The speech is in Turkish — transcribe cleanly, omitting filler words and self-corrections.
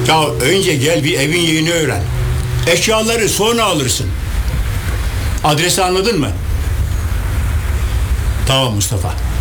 Ya önce gel bir evin yerini öğren. Eşyaları sonra alırsın. Adresi anladın mı? Tamam Mustafa.